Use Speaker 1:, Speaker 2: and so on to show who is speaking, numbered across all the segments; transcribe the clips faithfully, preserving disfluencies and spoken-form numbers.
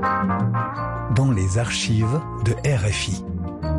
Speaker 1: Dans les archives de R F I.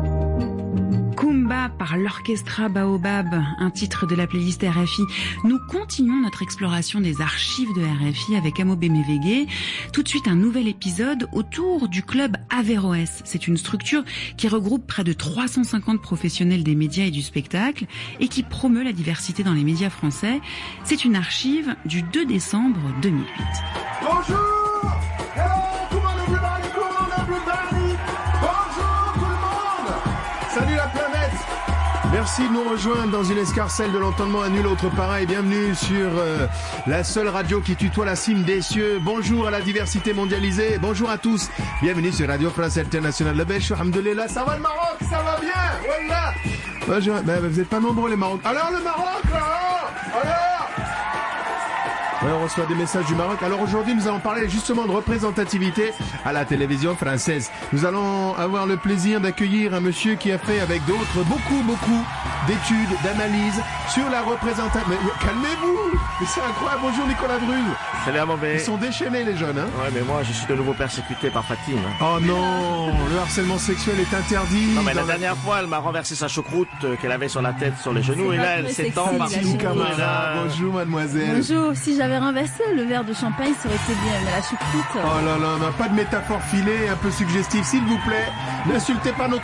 Speaker 2: Kumba par l'Orchestra Baobab, un titre de la playlist R F I. Nous continuons notre exploration des archives de R F I avec Amo Bemevege. Tout de suite, un nouvel épisode autour du club Averroès. C'est une structure qui regroupe près de trois cent cinquante professionnels des médias et du spectacle et qui promeut la diversité dans les médias français. C'est une archive du deux décembre deux mille huit.
Speaker 3: Bonjour! Hello! Come on everybody! Come on everybody! Bonjour tout le monde! Salut la planète! Merci de nous rejoindre dans une escarcelle de l'entendement à nul autre pareil. Bienvenue sur euh, la seule radio qui tutoie la cime des cieux. Bonjour à la diversité mondialisée. Bonjour à tous. Bienvenue sur Radio France Internationale. La Bêche, alhamdoulilah. Ça va le Maroc? Ça va bien? Wallah! Bonjour. Ben, vous n'êtes pas nombreux les Maroc. Alors le Maroc là? Alors? Ouais, on reçoit des messages du Maroc. Alors aujourd'hui, nous allons parler justement de représentativité à la télévision française. Nous allons avoir le plaisir d'accueillir un monsieur qui a fait avec d'autres beaucoup, beaucoup d'études, d'analyses sur la représentation. Mais calmez-vous! Mais c'est incroyable. Bonjour Nicolas Druze.
Speaker 4: Salut à mauvais.
Speaker 3: Ils sont déchaînés les jeunes, hein?
Speaker 4: Ouais, mais moi, je suis de nouveau persécuté par Fatine.
Speaker 3: Oh non! Le harcèlement sexuel est interdit.
Speaker 4: Non, mais la
Speaker 3: dans
Speaker 4: dernière fois, elle m'a renversé sa choucroute euh, qu'elle avait sur la tête, sur les genoux, et là, elle s'étend par
Speaker 3: Merci Camara. Bonjour mademoiselle.
Speaker 5: Bonjour, si j'avais renversé le verre de champagne, ça aurait été bien, mais la choucroute...
Speaker 3: Oh là là, on n'a pas de métaphore filée, un peu suggestive, s'il vous plaît. N'insultez pas notre